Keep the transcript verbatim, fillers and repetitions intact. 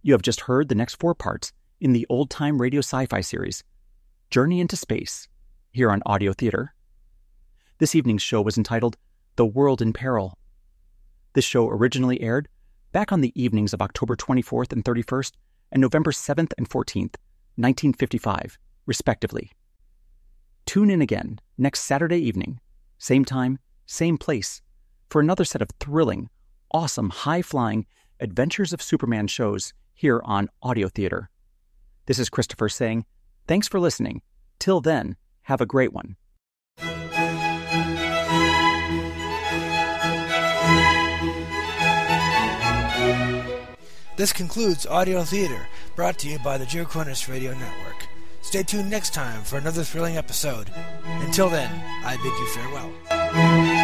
You have just heard the next four parts in the old-time radio sci-fi series, Journey into Space, here on Audio Theater. This evening's show was entitled The World in Peril. This show originally aired back on the evenings of October twenty-fourth and thirty-first and November seventh and fourteenth, nineteen fifty-five, respectively. Tune in again next Saturday evening, same time, same place, for another set of thrilling, awesome, high-flying Adventures of Superman shows here on Audio Theater. This is Christopher saying, thanks for listening. Till then, have a great one. This concludes Audio Theater, brought to you by the Joe Cornish Radio Network. Stay tuned next time for another thrilling episode. Until then, I bid you farewell.